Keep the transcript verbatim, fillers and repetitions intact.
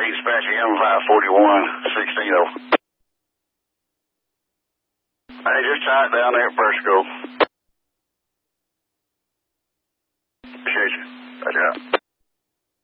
dispatch M five forty-one, sixteen oh. Hey, just tie it down there at first go. Appreciate you. Good job.